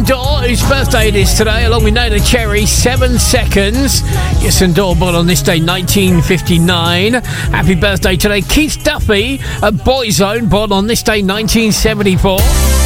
Jason Dorr, whose birthday it is today, along with Nana Cherry, 7 seconds. Jason Dorr, born on this day, 1959. Happy birthday today. Keith Duffy, a Boyzone, born on this day, 1974.